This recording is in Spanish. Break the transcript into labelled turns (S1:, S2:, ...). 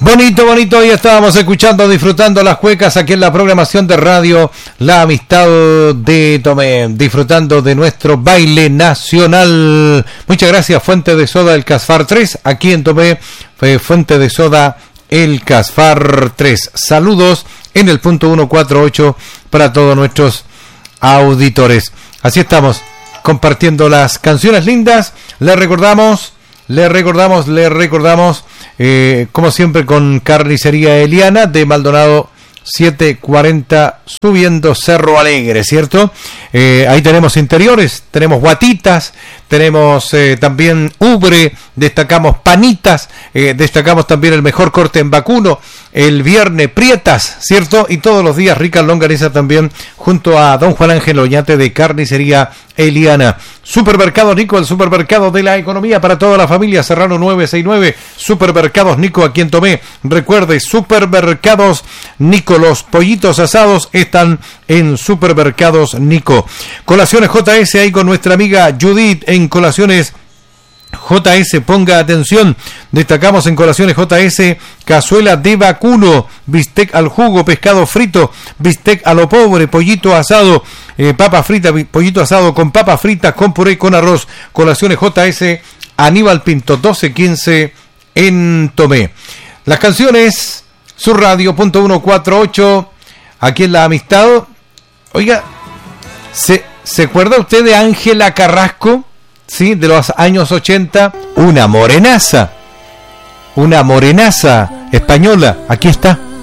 S1: Bonito, bonito, hoy estábamos escuchando, disfrutando las cuecas aquí en la programación de radio La Amistad de Tomé, disfrutando de nuestro baile nacional. Muchas gracias, Fuente de Soda El Casfar 3, aquí en Tomé, Fuente de Soda El Casfar 3. Saludos en el punto 148 para todos nuestros auditores. Así estamos, compartiendo las canciones lindas. Les recordamos, como siempre, con Carnicería Eliana de Maldonado 740, subiendo Cerro Alegre, ¿cierto? Ahí tenemos interiores, tenemos guatitas, tenemos también ubre, destacamos panitas, destacamos también el mejor corte en vacuno, el viernes prietas, ¿cierto? Y todos los días ricas longanizas también, junto a don Juan Ángel Oñate de Carnicería Eliana. Supermercado Nico, el supermercado de la economía para toda la familia, Serrano 969, Supermercados Nico aquí en Tomé. Recuerde, Supermercados Nico, los pollitos asados están en Supermercados Nico. Colaciones JS, ahí con nuestra amiga Judith en Colaciones JS, ponga atención, destacamos en Colaciones JS, cazuela de vacuno, bistec al jugo, pescado frito, bistec a lo pobre, pollito asado, papa frita, pollito asado con papa frita, con puré, con arroz. Colaciones JS, Aníbal Pinto 1215 en Tomé. Las canciones, su radio, punto 148, aquí en La Amistad. Oiga, ¿se acuerda usted de Ángela Carrasco? Sí, de los años 80, una morenaza española, aquí está.